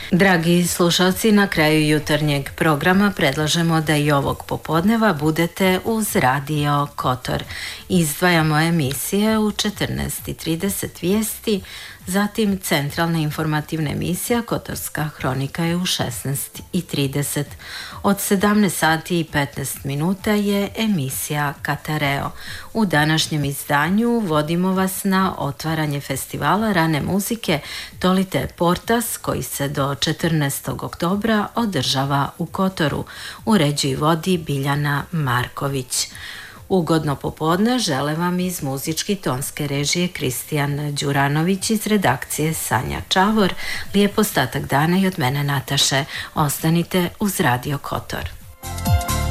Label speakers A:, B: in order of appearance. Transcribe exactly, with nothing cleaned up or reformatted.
A: Dragi slušalci, na kraju jutarnjeg programa predlažemo da i ovog popodneva budete uz Radio Kotor. Izdvajamo emisije u četrnaest i trideset vijesti, zatim centralna informativna emisija Kotorska hronika je u šesnaest i trideset. Od sedamnaest sati i petnaest minuta je emisija Katareo. U današnjem izdanju vodimo vas na otvaranje festivala rane muzike Tolite Portas koji se do četrnaestog oktobra održava u Kotoru. U ređiji vodi Biljana Marković. Ugodno popodne žele vam iz muzički tonske režije Kristijan Đuranović, iz redakcije Sanja Čavor. Lijep ostatak dana i od mene Nataše. Ostanite uz Radio Kotor.